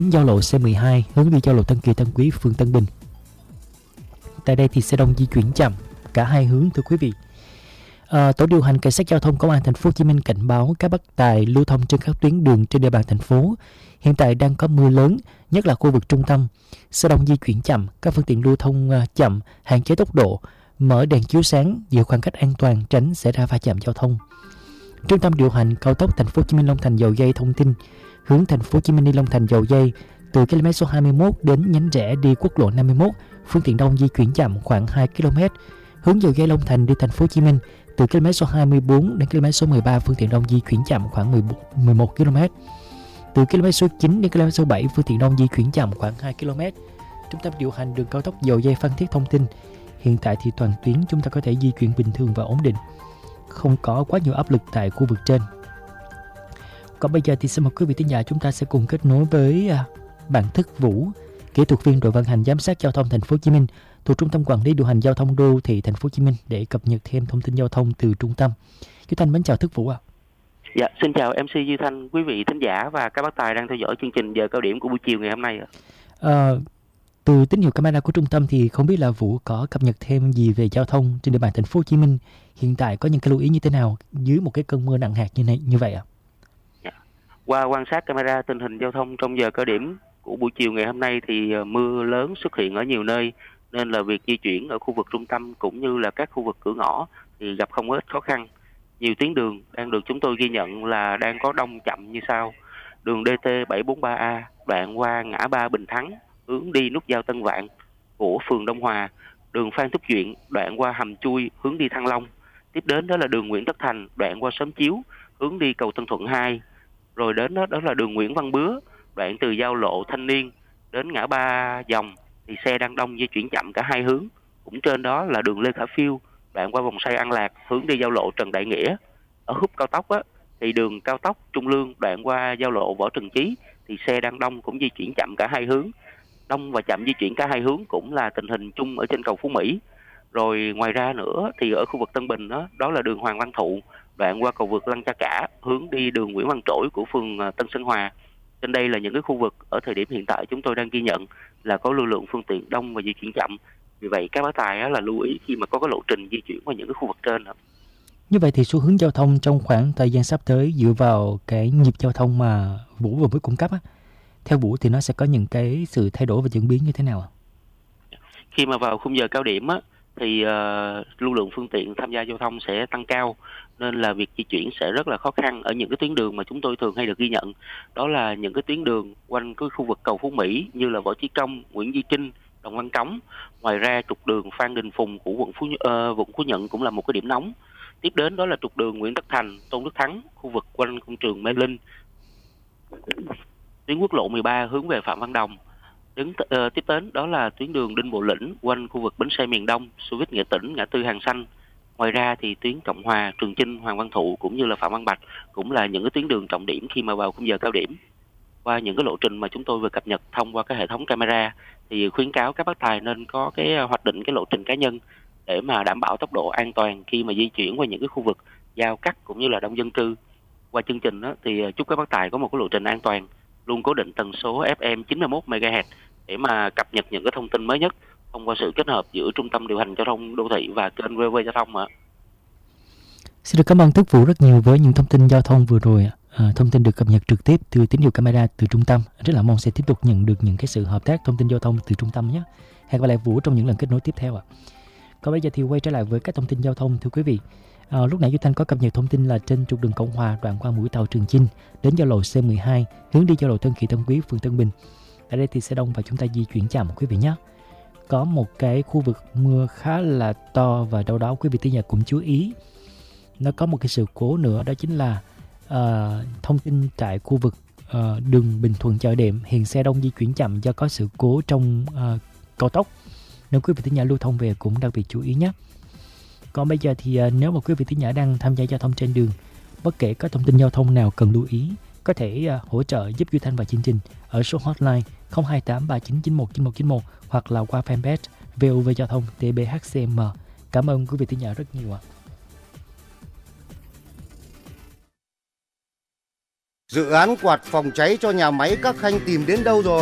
giao lộ C12 hướng đi giao lộ Tân Kỳ Tân Quý, phường Tân Bình. Tại đây thì xe đông di chuyển chậm cả hai hướng thưa quý vị. Tổ điều hành cảnh sát giao thông công an thành phố Hồ Chí Minh cảnh báo các bác tài lưu thông trên các tuyến đường trên địa bàn thành phố. Hiện tại đang có mưa lớn, nhất là khu vực trung tâm. Xe đông di chuyển chậm, các phương tiện lưu thông chậm, hạn chế tốc độ, mở đèn chiếu sáng, giữ khoảng cách an toàn, tránh xảy ra va chạm giao thông. Trung tâm điều hành cao tốc thành phố Hồ Chí Minh Long Thành Dầu Giây thông tin hướng thành phố Hồ Chí Minh đi Long Thành Dầu Giây từ km số 21 đến nhánh rẽ đi quốc lộ 51, phương tiện đông di chuyển chậm khoảng 2 km. Hướng Dầu Giây Long Thành đi thành phố Hồ Chí Minh từ km số 24 đến km số 13, phương tiện đông di chuyển chậm khoảng 11 km. Từ km số 9 đến km số 7, phương tiện đông di chuyển chậm khoảng 2 km. Trung tâm điều hành đường cao tốc Dầu Giây Phan Thiết thông tin hiện tại thì toàn tuyến chúng ta có thể di chuyển bình thường và ổn định, không có quá nhiều áp lực tại khu vực trên. Còn bây giờ thì xin mời quý vị thính giả chúng ta sẽ cùng kết nối với bạn Thức Vũ, kỹ thuật viên đội vận hành giám sát giao thông thành phố Hồ Chí Minh thuộc Trung tâm Quản lý điều hành giao thông đô thị thành phố Hồ Chí Minh để cập nhật thêm thông tin giao thông từ trung tâm. Duy Thanh mến chào Thức Vũ ạ. Dạ, xin chào MC Duy Thanh, quý vị thính giả và các bác tài đang theo dõi chương trình giờ cao điểm của buổi chiều ngày hôm nay ạ. Từ tín hiệu camera của trung tâm thì không biết là Vũ có cập nhật thêm gì về giao thông trên địa bàn thành phố Hồ Chí Minh hiện tại, có những cái lưu ý như thế nào dưới một cái cơn mưa nặng hạt như vậy ạ? Dạ. Qua quan sát camera tình hình giao thông trong giờ cao điểm của buổi chiều ngày hôm nay thì mưa lớn xuất hiện ở nhiều nơi, nên là việc di chuyển ở khu vực trung tâm cũng như là các khu vực cửa ngõ thì gặp không ít khó khăn. Nhiều tuyến đường đang được chúng tôi ghi nhận là đang có đông chậm như sau. Đường DT 743A đoạn qua ngã ba Bình Thắng hướng đi nút giao Tân Vạn của phường Đông Hòa, đường Phan Thúc Duyện đoạn qua Hầm Chui hướng đi Thăng Long. Tiếp đến đó là đường Nguyễn Tất Thành đoạn qua Xóm Chiếu hướng đi cầu Tân Thuận 2. Rồi đến đó là đường Nguyễn Văn Bứa đoạn từ giao lộ Thanh Niên đến ngã ba Dòng thì xe đang đông di chuyển chậm cả hai hướng. Cũng trên đó là đường Lê Khả Phiêu đoạn qua vòng xoay An Lạc hướng đi giao lộ Trần Đại Nghĩa. Ở húp cao tốc thì đường cao tốc Trung Lương đoạn qua giao lộ Võ Trần Chí thì xe đang đông cũng di chuyển chậm cả hai hướng. Đông và chậm di chuyển cả hai hướng cũng là tình hình chung ở trên cầu Phú Mỹ. Rồi ngoài ra nữa thì ở khu vực Tân Bình đó là đường Hoàng Văn Thụ đoạn qua cầu vượt Lăng Cha Cả hướng đi đường Nguyễn Văn Trỗi của phường Tân Sơn Hòa. Trên đây là những cái khu vực ở thời điểm hiện tại chúng tôi đang ghi nhận là có lưu lượng phương tiện đông và di chuyển chậm. Vì vậy các bác tài là lưu ý khi mà có cái lộ trình di chuyển qua những cái khu vực trên. Như vậy thì xu hướng giao thông trong khoảng thời gian sắp tới dựa vào cái nhịp giao thông mà Vũ vừa mới cung cấp theo Vũ thì nó sẽ có những cái sự thay đổi và chuyển biến như thế nào ạ? Khi mà vào khung giờ cao điểm thì lưu lượng phương tiện tham gia giao thông sẽ tăng cao, nên là việc di chuyển sẽ rất là khó khăn ở những cái tuyến đường mà chúng tôi thường hay được ghi nhận. Đó là những cái tuyến đường quanh cái khu vực cầu Phú Mỹ như là Võ Chí Công, Nguyễn Duy Trinh, Đồng Văn Cống. Ngoài ra trục đường Phan Đình Phùng của quận Phú Nhuận cũng là một cái điểm nóng. Tiếp đến đó là trục đường Nguyễn Tất Thành, Tôn Đức Thắng, khu vực quanh công trường Mê Linh. Tuyến quốc lộ 13 hướng về Phạm Văn Đồng. Tiếp đến đó là tuyến đường Đinh Bộ Lĩnh quanh khu vực bến xe miền Đông, Xô Viết Nghệ Tĩnh, ngã tư Hàng Xanh. Ngoài ra thì tuyến Cộng Hòa, Trường Chinh, Hoàng Văn Thụ cũng như là Phạm Văn Bạch cũng là những cái tuyến đường trọng điểm khi mà vào khung giờ cao điểm. Qua những cái lộ trình mà chúng tôi vừa cập nhật thông qua cái hệ thống camera thì khuyến cáo các bác tài nên có cái hoạch định cái lộ trình cá nhân để mà đảm bảo tốc độ an toàn khi mà di chuyển qua những cái khu vực giao cắt cũng như là đông dân cư. Qua chương trình thì chúc các bác tài có một cái lộ trình an toàn, luôn cố định tần số FM 91 MHz để mà cập nhật những cái thông tin mới nhất thông qua sự kết hợp giữa Trung tâm điều hành giao thông đô thị và kênh VV Giao thông ạ. Xin được cảm ơn Thức Vũ rất nhiều với những thông tin giao thông vừa rồi. Thông tin được cập nhật trực tiếp từ tín hiệu camera từ trung tâm. Rất là mong sẽ tiếp tục nhận được những cái sự hợp tác thông tin giao thông từ trung tâm nhé. Hẹn gặp lại Vũ trong những lần kết nối tiếp theo ạ. Còn bây giờ thì quay trở lại với các thông tin giao thông thưa quý vị. Lúc nãy Duy Thanh có cập nhật thông tin là trên trục đường Cộng Hòa đoạn qua mũi tàu Trường Chinh đến giao lộ C12 hướng đi giao lộ Tân Kỳ Tân Quý, phường Tân Bình. Tại đây thì xe đông và chúng ta di chuyển chậm quý vị nhé. Có một cái khu vực mưa khá là to và đâu đó quý vị thính giả cũng chú ý. Nó có một cái sự cố nữa, đó chính là thông tin tại khu vực đường Bình Thuận Chợ Đệm hiện xe đông di chuyển chậm do có sự cố trong cao tốc, nên quý vị thính giả lưu thông về cũng đặc biệt chú ý nhé. Còn bây giờ thì nếu mà quý vị thính giả đang tham gia giao thông trên đường, bất kể có thông tin giao thông nào cần lưu ý, có thể hỗ trợ giúp Duy Thanh và chương trình ở số hotline 028 3991 9191 hoặc là qua fanpage VOV Giao thông TBHCM. Cảm ơn quý vị thính giả rất nhiều ạ. Dự án quạt phòng cháy cho nhà máy các Khanh tìm đến đâu rồi?